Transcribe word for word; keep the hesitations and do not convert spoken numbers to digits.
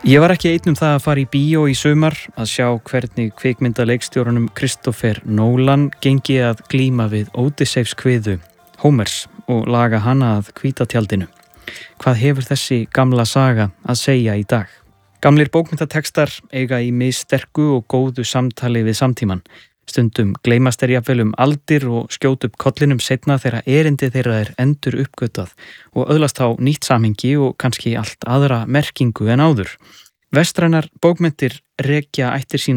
Ég var ekki einn um það að fara í bíó í sumar að sjá hvernig kvikmyndaleikstjóranum Christopher Nolan gengi að glíma við Ódysseifskviðu Hómers og laga hana að hvíta tjaldinu. Hvað hefur þessi gamla saga að segja í dag? Gamlir bókmyndatextar eiga í missterku og góðu samtali við samtíman. Stundum gleymast þeir jafnvel um aldir og skjóta upp kollinum seinna þegar erindi þeirra er endur uppgötvað og öðlast á nýtt samhengi og kannski allt aðra merkingu en áður. Vestrænar bókmenntir rekja ættir sínar